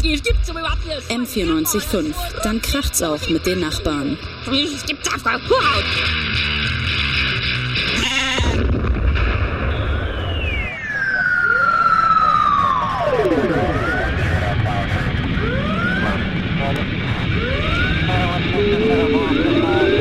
Das gibt's aber überhaupt nicht. M94.5. Dann kracht's auch mit den Nachbarn. Das gibt's einfach.